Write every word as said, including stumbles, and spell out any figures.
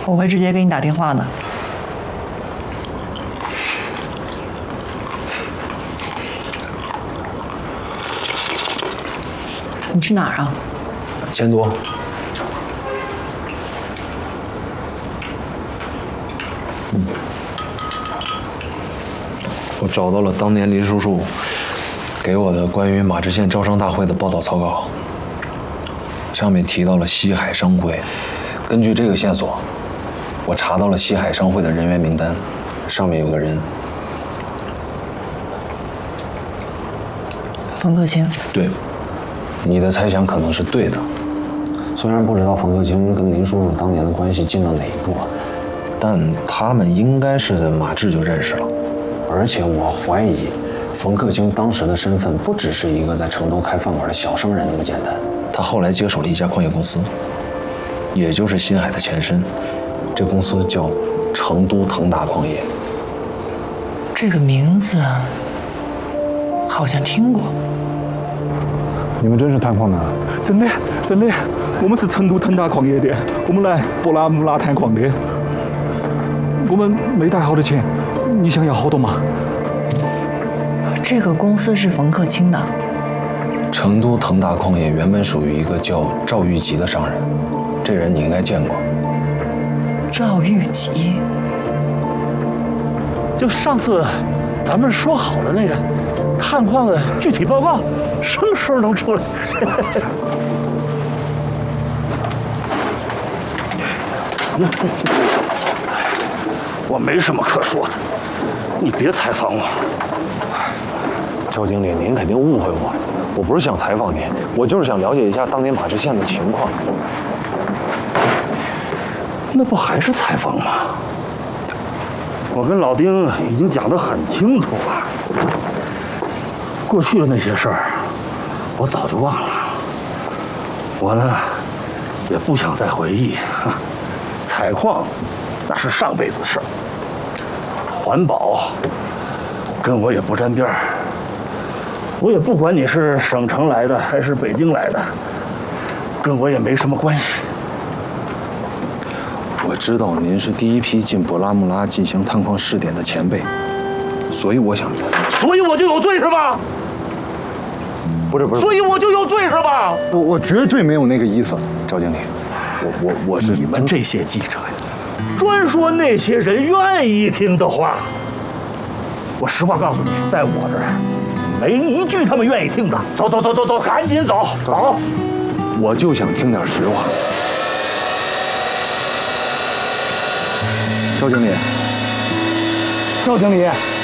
我会直接给你打电话的。你去哪儿啊？ 钱多。嗯，我找到了当年林叔叔给我的关于马知县招商大会的报道草稿，上面提到了西海商会。根据这个线索，我查到了西海商会的人员名单，上面有个人。 冯克清。 对。 你的猜想可能是对的，虽然不知道冯克清跟林叔叔当年的关系进到哪一步，但他们应该是在马治就认识了。而且我怀疑，冯克清当时的身份不只是一个在成都开饭馆的小生人那么简单，他后来接手了一家矿业公司，也就是新海的前身，这公司叫成都腾达矿业。 这个名字好像听过。 你们真是探矿的？真的，真的，我们是成都腾达矿业的，我们来博拉木拉探矿的。我们没带好的钱，你想要好多吗？ 这个公司是冯克清的。 成都腾达矿业原本属于一个叫赵玉吉的商人，这人你应该见过。 赵玉吉， 就上次咱们说好的那个探矿的具体报告。 什么时候能出来？我没什么可说的，你别采访我。 赵经理，您肯定误会我了，我不是想采访您，我就是想了解一下当年马知县的情况。 那不还是采访吗？我跟老丁已经讲得很清楚了，过去的那些事儿。 我早就忘了，我呢也不想再回忆。采矿那是上辈子的事儿，环保跟我也不沾边儿。我也不管你是省城来的还是北京来的，跟我也没什么关系。 我知道您是第一批进博拉木拉进行探矿试点的前辈，所以我想， 所以我就有罪是吧？ 不是不是， 所以我就有罪是吧？ 我我绝对没有那个意思，赵经理，我我我是你们这些记者呀，专说那些人愿意听的话。我实话告诉你，在我这儿没一句他们愿意听的。走走走走走，赶紧走走。 我就想听点实话。 赵经理，赵经理。